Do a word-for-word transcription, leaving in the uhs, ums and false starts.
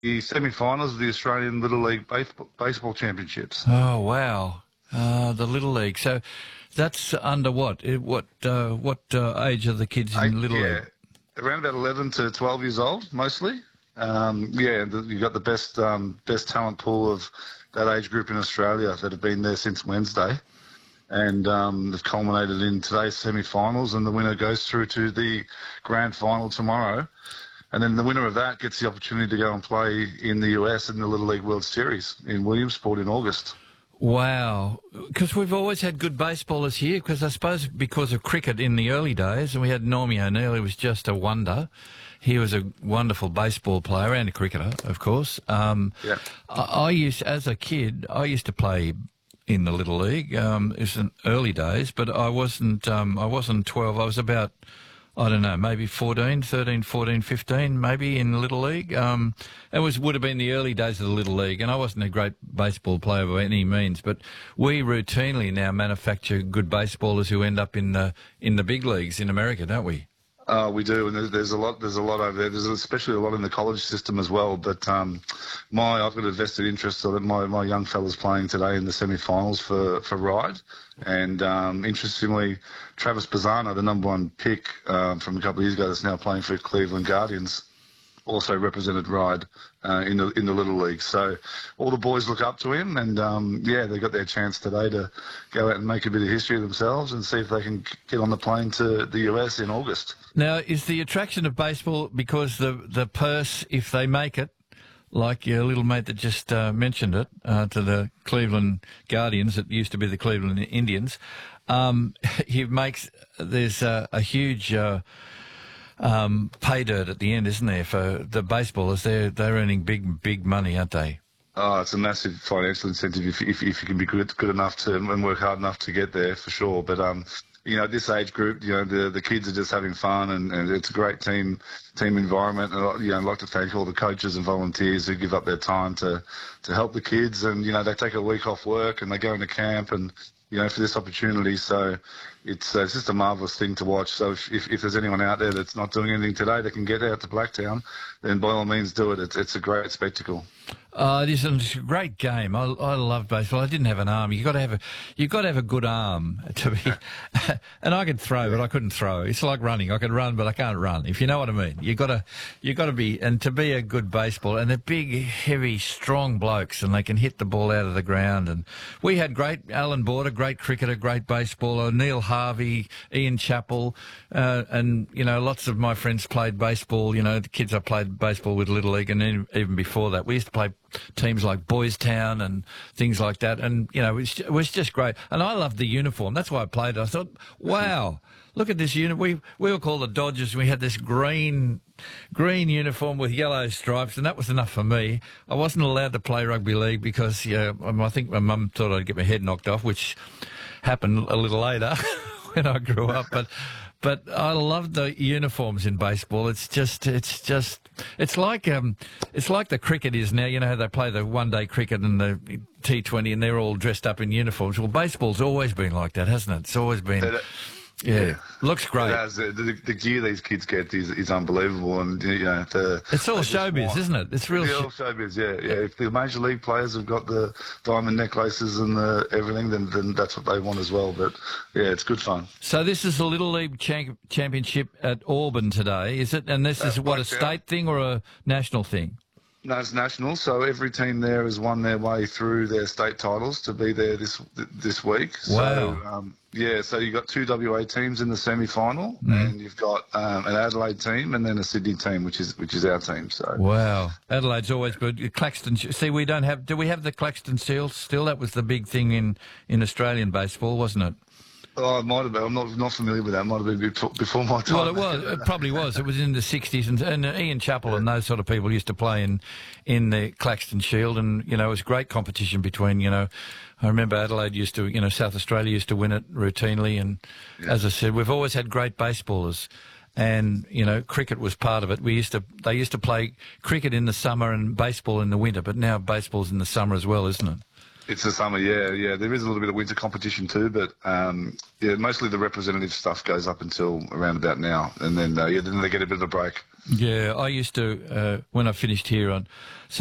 the semi-finals of the Australian Little League Baseball, baseball Championships. Oh, wow. Uh, the Little League. So that's under what? It- What uh, what uh, age are the kids in I- Little yeah, League? around about eleven to twelve years old, mostly. Um, yeah, the, you've got the best um, best talent pool of that age group in Australia that have been there since Wednesday. And um, they've culminated in today's semi-finals, and the winner goes through to the grand final tomorrow. And then the winner of that gets the opportunity to go and play in the U S in the Little League World Series in Williamsport in August. Wow. Because we've always had good baseballers here, because I suppose because of cricket in the early days, and we had Normie O'Neill, who was just a wonder. He was a wonderful baseball player and a cricketer, of course. Um, Yeah. I, I used, as a kid, I used to play in the Little League. Um, it was in early days, but I wasn't, um, I wasn't twelve. I was about, I don't know, maybe fourteen, thirteen, fourteen, fifteen, maybe in the Little League. Um, it was would have been the early days of the Little League, and I wasn't a great baseball player by any means, but we routinely now manufacture good baseballers who end up in the in the big leagues in America, don't we? Uh, we do, and there's, there's a lot. There's a lot over there. There's especially a lot in the college system as well. But um, my, I've got a vested interest so that my, my young fella's playing today in the semi-finals for for Ryde, and um, interestingly, Travis Pisano, the number one pick um, from a couple of years ago, that's now playing for Cleveland Guardians, also represented Ryde uh, in the in the Little League. So all the boys look up to him, and um, yeah, they got their chance today to go out and make a bit of history themselves and see if they can get on the plane to the U S in August. Now, is the attraction of baseball because the the purse, if they make it, like your little mate that just uh, mentioned it, uh, to the Cleveland Guardians, that used to be the Cleveland Indians, um, he makes, there's a, a huge uh, um, pay dirt at the end, isn't there, for the baseballers? They're, they're earning big, big money, aren't they? Oh, it's a massive financial incentive if if, if you can be good good enough to and work hard enough to get there, for sure. But um, you know, this age group, you know, the the kids are just having fun, and, and it's a great team team environment. And I- you know, I'd like to thank all the coaches and volunteers who give up their time to to help the kids. And you know, they take a week off work and they go into camp, and you know, for this opportunity. So it's uh, it's just a marvellous thing to watch. So if, if if there's anyone out there that's not doing anything today, they can get out to Blacktown, then by all means do it. It's it's a great spectacle. Uh, it is a great game. I, I love baseball. I didn't have an arm. You got to have a, you got to have a good arm to be. And I could throw, but I couldn't throw. It's like running. I could run, but I can't run. If you know what I mean. You got to, you got to be, and to be a good baseball. And they're big, heavy, strong blokes, and they can hit the ball out of the ground. And we had great Alan Border, great cricketer, great baseballer, Neil Harvey, Ian Chappell, uh, and you know, lots of my friends played baseball. You know, the kids I played baseball with Little League, and then even before that, we used to play teams like Boys Town and things like that, and you know, it was, it was just great. And I loved the uniform. That's why I played it. I thought, wow, look at this uniform. We we were called the Dodgers. We had this green green uniform with yellow stripes, and that was enough for me. I wasn't allowed to play rugby league because yeah, I think my mum thought I'd get my head knocked off, which happened a little later when I grew up. But but I love the uniforms in baseball. It's just it's just it's like um it's like the cricket is now. You know how they play the one day cricket and the T twenty, and they're all dressed up in uniforms. Well, baseball's always been like that, hasn't it? It's always been. It- Yeah, looks great. It has, the, the, the gear these kids get is, is unbelievable, and you know the. It's all they just showbiz, want- isn't it? It's real. Yeah, all Sh- showbiz, yeah, yeah. If the major league players have got the diamond necklaces and the everything, then, then that's what they want as well. But yeah, it's good fun. so this is the Little League Champ- Championship at Auburn today, is it? And this is what, a Blacktown. state thing or a national thing? No, it's national, so every team there has won their way through their state titles to be there this this week. Wow. So, um, yeah, so you've got two W A teams in the semi-final, Mm. and you've got um, an Adelaide team and then a Sydney team, which is which is our team. So Wow. Adelaide's always good. Claxton, see, we don't have, do we have the Claxton Seals still? That was the big thing in, in Australian baseball, wasn't it? Oh, it might have been. I'm not not familiar with that. It might have been before, before my time. Well, it was. It probably was. It was in the sixties, and, and Ian Chappell and those sort of people used to play in in the Claxton Shield, and you know, it was great competition between. You know, I remember Adelaide used to, you know, South Australia used to win it routinely, and Yeah. as I said, we've always had great baseballers, and you know, cricket was part of it. We used to they used to play cricket in the summer and baseball in the winter, but now baseball's in the summer as well, isn't it? It's the summer, yeah, yeah. There is a little bit of winter competition too, but um, yeah, mostly the representative stuff goes up until around about now, and then uh, yeah, then they get a bit of a break. Yeah, I used to uh, when I finished here on